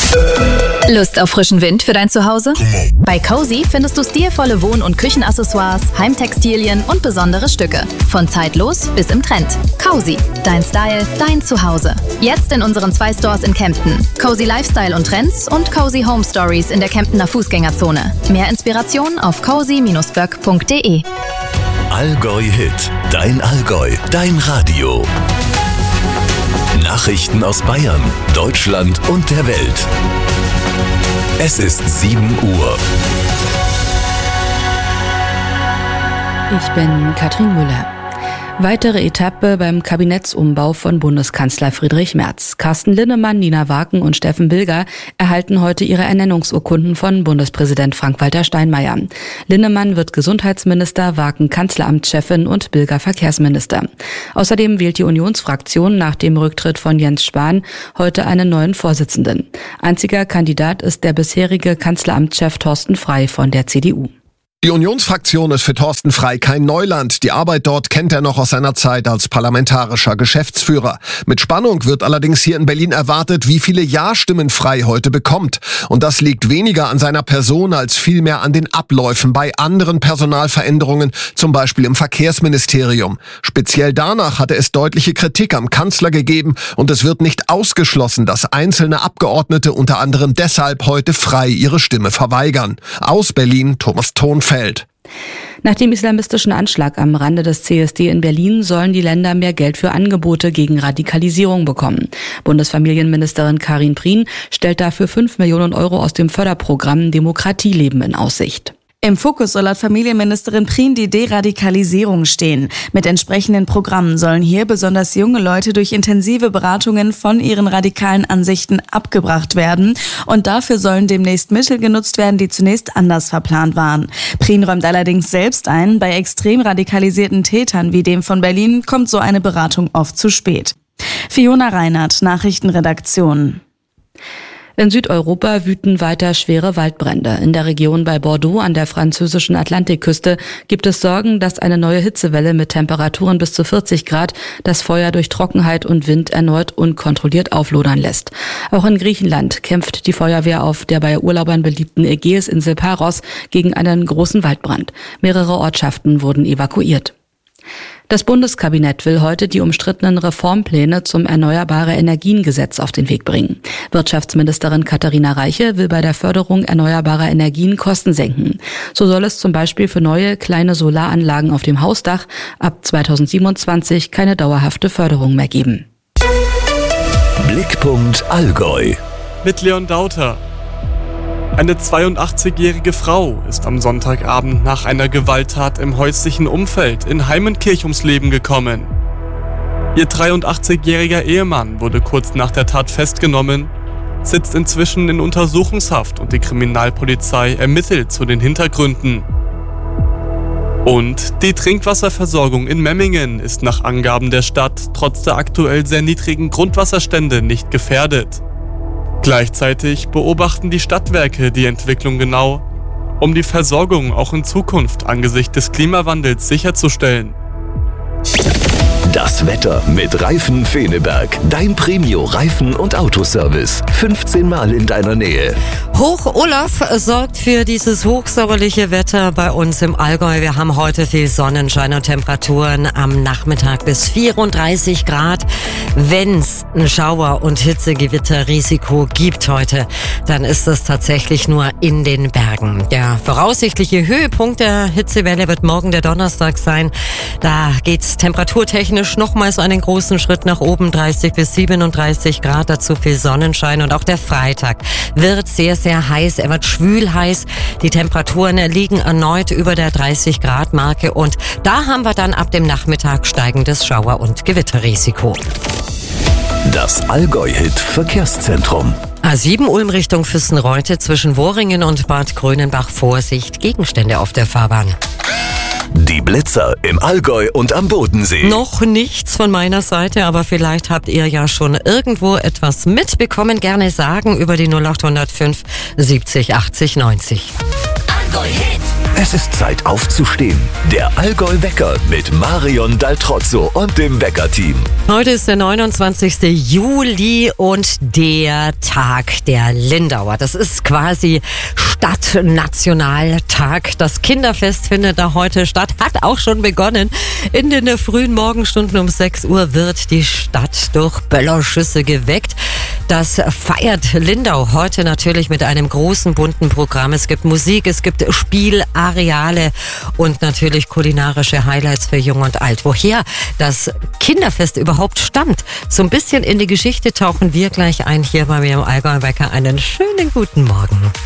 Lust auf frischen Wind für dein Zuhause? Bei Cozy findest du stilvolle Wohn- und Küchenaccessoires, Heimtextilien und besondere Stücke. Von zeitlos bis im Trend. Cozy, dein Style, dein Zuhause. Jetzt in unseren 2 Stores in Kempten. Cozy Lifestyle und Trends und Cozy Home Stories in der Kemptener Fußgängerzone. Mehr Inspiration auf cozy-böck.de. Allgäu Hit, dein Allgäu, dein Radio. Nachrichten aus Bayern, Deutschland und der Welt. Es ist 7 Uhr. Ich bin Katrin Müller. Weitere Etappe beim Kabinettsumbau von Bundeskanzler Friedrich Merz. Carsten Linnemann, Nina Waken und Steffen Bilger erhalten heute ihre Ernennungsurkunden von Bundespräsident Frank-Walter Steinmeier. Linnemann wird Gesundheitsminister, Waken Kanzleramtschefin und Bilger Verkehrsminister. Außerdem wählt die Unionsfraktion nach dem Rücktritt von Jens Spahn heute einen neuen Vorsitzenden. Einziger Kandidat ist der bisherige Kanzleramtschef Thorsten Frey von der CDU. Die Unionsfraktion ist für Thorsten Frey kein Neuland. Die Arbeit dort kennt er noch aus seiner Zeit als parlamentarischer Geschäftsführer. Mit Spannung wird allerdings hier in Berlin erwartet, wie viele Ja-Stimmen Frey heute bekommt. Und das liegt weniger an seiner Person als vielmehr an den Abläufen bei anderen Personalveränderungen, zum Beispiel im Verkehrsministerium. Speziell danach hatte es deutliche Kritik am Kanzler gegeben und es wird nicht ausgeschlossen, dass einzelne Abgeordnete unter anderem deshalb heute Frey ihre Stimme verweigern. Aus Berlin, Thomas Thonfeld. Nach dem islamistischen Anschlag am Rande des CSD in Berlin sollen die Länder mehr Geld für Angebote gegen Radikalisierung bekommen. Bundesfamilienministerin Karin Prien stellt dafür 5 Millionen Euro aus dem Förderprogramm Demokratieleben in Aussicht. Im Fokus soll laut Familienministerin Prien die Deradikalisierung stehen. Mit entsprechenden Programmen sollen hier besonders junge Leute durch intensive Beratungen von ihren radikalen Ansichten abgebracht werden. Und dafür sollen demnächst Mittel genutzt werden, die zunächst anders verplant waren. Prien räumt allerdings selbst ein, bei extrem radikalisierten Tätern wie dem von Berlin kommt so eine Beratung oft zu spät. Fiona Reinhardt, Nachrichtenredaktion. In Südeuropa wüten weiter schwere Waldbrände. In der Region bei Bordeaux an der französischen Atlantikküste gibt es Sorgen, dass eine neue Hitzewelle mit Temperaturen bis zu 40 Grad das Feuer durch Trockenheit und Wind erneut unkontrolliert auflodern lässt. Auch in Griechenland kämpft die Feuerwehr auf der bei Urlaubern beliebten Ägäisinsel Paros gegen einen großen Waldbrand. Mehrere Ortschaften wurden evakuiert. Das Bundeskabinett will heute die umstrittenen Reformpläne zum Erneuerbare-Energien-Gesetz auf den Weg bringen. Wirtschaftsministerin Katharina Reiche will bei der Förderung erneuerbarer Energien Kosten senken. So soll es zum Beispiel für neue kleine Solaranlagen auf dem Hausdach ab 2027 keine dauerhafte Förderung mehr geben. Blickpunkt Allgäu. Mit Leon Dauter. Eine 82-jährige Frau ist am Sonntagabend nach einer Gewalttat im häuslichen Umfeld in Heimenkirch ums Leben gekommen. Ihr 83-jähriger Ehemann wurde kurz nach der Tat festgenommen, sitzt inzwischen in Untersuchungshaft und die Kriminalpolizei ermittelt zu den Hintergründen. Und die Trinkwasserversorgung in Memmingen ist nach Angaben der Stadt trotz der aktuell sehr niedrigen Grundwasserstände nicht gefährdet. Gleichzeitig beobachten die Stadtwerke die Entwicklung genau, um die Versorgung auch in Zukunft angesichts des Klimawandels sicherzustellen. Das Wetter mit Reifen Feneberg. Dein Premio-Reifen- und Autoservice. 15 Mal in deiner Nähe. Hoch Olaf sorgt für dieses hochsommerliche Wetter bei uns im Allgäu. Wir haben heute viel Sonnenschein und Temperaturen am Nachmittag bis 34 Grad. Wenn's ein Schauer- und Hitzegewitterrisiko gibt heute, dann ist das tatsächlich nur in den Bergen. Der voraussichtliche Höhepunkt der Hitzewelle wird morgen der Donnerstag sein. Da geht's temperaturtechnisch nochmal so einen großen Schritt nach oben, 30 bis 37 Grad, dazu viel Sonnenschein. Und auch der Freitag wird sehr, sehr heiß. Er wird schwül heiß. Die Temperaturen liegen erneut über der 30 Grad Marke. Und da haben wir dann ab dem Nachmittag steigendes Schauer- und Gewitterrisiko. Das Allgäu-Hit Verkehrszentrum. A7 Ulm Richtung Füssenreute zwischen Worringen und Bad Grönenbach. Vorsicht, Gegenstände auf der Fahrbahn. Die Blitzer im Allgäu und am Bodensee. Noch nichts von meiner Seite, aber vielleicht habt ihr ja schon irgendwo etwas mitbekommen. Gerne sagen über die 0805 70 80 90. Allgäu-Hit. Es ist Zeit aufzustehen. Der Allgäu-Wecker mit Marion Daltrozzo und dem Wecker-Team. Heute ist der 29. Juli und der Tag der Lindauer. Das ist quasi Stadtnationaltag. Das Kinderfest findet da heute statt, hat auch schon begonnen. In den frühen Morgenstunden um 6 Uhr wird die Stadt durch Böllerschüsse geweckt. Das feiert Lindau heute natürlich mit einem großen bunten Programm. Es gibt Musik, es gibt Spielareale und natürlich kulinarische Highlights für Jung und Alt. Woher das Kinderfest überhaupt stammt, so ein bisschen in die Geschichte tauchen wir gleich ein hier bei mir im Allgäu-Wecker. Einen schönen guten Morgen.